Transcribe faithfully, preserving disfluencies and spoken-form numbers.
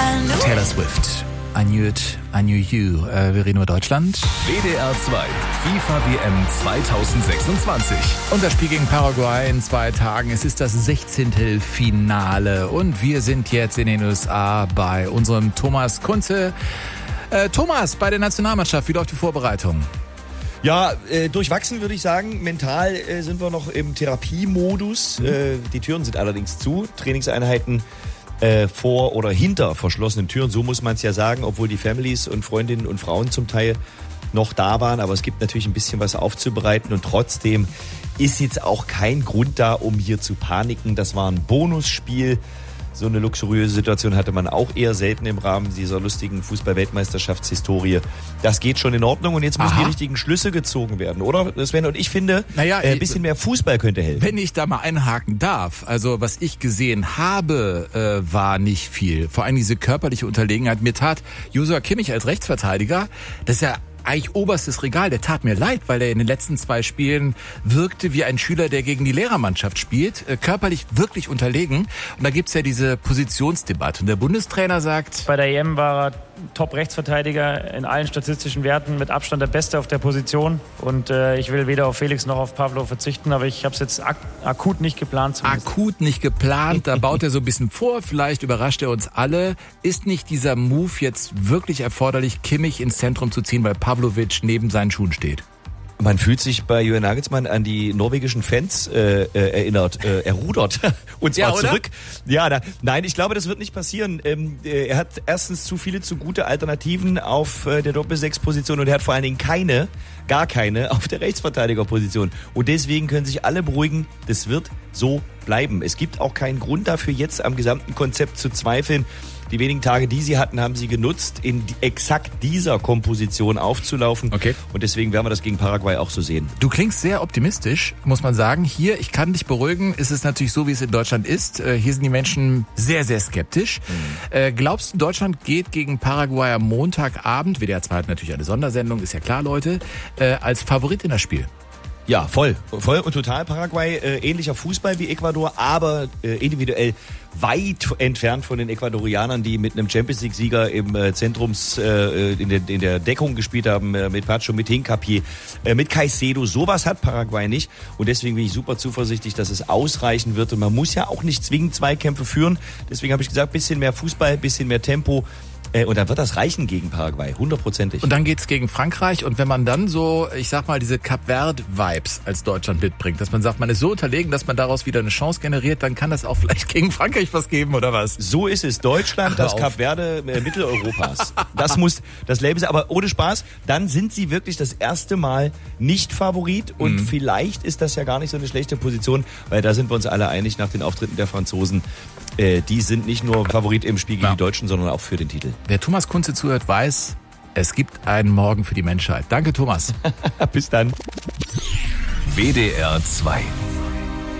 Taylor Swift. I knew it, I knew you. Äh, wir reden über Deutschland. W D R zwei, FIFA W M zwanzig sechsundzwanzig. Unser Spiel gegen Paraguay in zwei Tagen. Es ist das sechzehnte Finale und wir sind jetzt in den U S A bei unserem Thomas Kunze. Äh, Thomas, bei der Nationalmannschaft, wie läuft die Vorbereitung? Ja, äh, durchwachsen würde ich sagen. Mental äh, sind wir noch im Therapiemodus. Mhm. Äh, die Türen sind allerdings zu. Trainingseinheiten äh, vor oder hinter verschlossenen Türen, so muss man es ja sagen, obwohl die Families und Freundinnen und Frauen zum Teil noch da waren. Aber es gibt natürlich ein bisschen was aufzubereiten und trotzdem ist jetzt auch kein Grund da, um hier zu paniken. Das war ein Bonusspiel. So eine luxuriöse Situation hatte man auch eher selten im Rahmen dieser lustigen Fußball-Weltmeisterschaftshistorie. Das geht schon in Ordnung und jetzt müssen Aha. die richtigen Schlüsse gezogen werden, oder Sven? Und ich finde, naja, ein bisschen mehr Fußball könnte helfen. Wenn ich da mal einhaken darf, also was ich gesehen habe, äh, war nicht viel. Vor allem diese körperliche Unterlegenheit. Mir tat Joshua Kimmich als Rechtsverteidiger, das ist ja eigentlich oberstes Regal, der tat mir leid, weil er in den letzten zwei Spielen wirkte wie ein Schüler, der gegen die Lehrermannschaft spielt, äh, körperlich wirklich unterlegen. Und da gibt's ja diese Positionsdebatte. Und der Bundestrainer sagt... Bei der E M war er Top-Rechtsverteidiger in allen statistischen Werten, mit Abstand der Beste auf der Position. Und äh, ich will weder auf Felix noch auf Pavlo verzichten, aber ich habe es jetzt ak- akut nicht geplant. Zumindest. Akut nicht geplant, da baut er so ein bisschen vor, vielleicht überrascht er uns alle. Ist nicht dieser Move jetzt wirklich erforderlich, Kimmich ins Zentrum zu ziehen, weil Pavlovic neben seinen Schuhen steht? Man fühlt sich bei Julian Nagelsmann an die norwegischen Fans äh, äh, erinnert. Äh, er rudert und zwar ja, zurück. Ja, da, nein, ich glaube, das wird nicht passieren. Ähm, äh, er hat erstens zu viele, zu gute Alternativen auf äh, der Doppel-Sechs-Position und er hat vor allen Dingen keine, gar keine auf der Rechtsverteidiger-Position. Und deswegen können sich alle beruhigen, das wird so bleiben. Es gibt auch keinen Grund dafür, jetzt am gesamten Konzept zu zweifeln. Die wenigen Tage, die sie hatten, haben sie genutzt, in exakt dieser Komposition aufzulaufen. Okay. Und deswegen werden wir das gegen Paraguay auch so sehen. Du klingst sehr optimistisch, muss man sagen. Hier, ich kann dich beruhigen, ist es natürlich so, wie es in Deutschland ist. Hier sind die Menschen sehr, sehr skeptisch. Mhm. Glaubst du, Deutschland geht gegen Paraguay am Montagabend, W D R zwei hat natürlich eine Sondersendung, ist ja klar, Leute, als Favorit in das Spiel? Ja, voll. Voll und total. Paraguay, äh, ähnlicher Fußball wie Ecuador, aber äh, individuell weit entfernt von den Ecuadorianern, die mit einem Champions-League-Sieger im äh, Zentrums, äh, in, der, in der Deckung gespielt haben, äh, mit Pacho, mit Hincapié, äh, mit Caicedo. Sowas hat Paraguay nicht. Und deswegen bin ich super zuversichtlich, dass es ausreichen wird. Und man muss ja auch nicht zwingend Zweikämpfe führen. Deswegen habe ich gesagt, bisschen mehr Fußball, bisschen mehr Tempo. Und dann wird das reichen gegen Paraguay, hundertprozentig. Und dann geht's gegen Frankreich. Und wenn man dann so, ich sag mal, diese Cap-Verde-Vibes als Deutschland mitbringt, dass man sagt, man ist so unterlegen, dass man daraus wieder eine Chance generiert, dann kann das auch vielleicht gegen Frankreich was geben, oder was? So ist es. Deutschland, Ach, das Cap-Verde äh, Mitteleuropas. Das muss das Label sein. Aber ohne Spaß, dann sind sie wirklich das erste Mal nicht Favorit. Und mhm. vielleicht ist das ja gar nicht so eine schlechte Position, weil da sind wir uns alle einig nach den Auftritten der Franzosen. Äh, die sind nicht nur Favorit im Spiel gegen ja. die Deutschen, sondern auch für den Titel. Wer Thomas Kunze zuhört, weiß, es gibt einen Morgen für die Menschheit. Danke, Thomas. Bis dann. W D R zwei.